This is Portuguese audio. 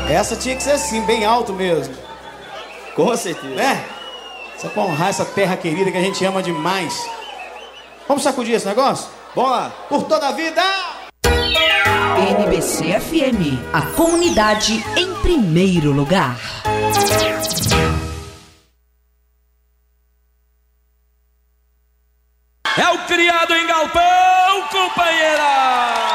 Essa tinha que ser assim, bem alto mesmo. Com certeza. Né? Só pra honrar essa terra querida que a gente ama demais. Vamos sacudir esse negócio? Vamos lá. Por toda a vida! NBC FM, a comunidade em primeiro lugar. É o criado em galpão, companheira!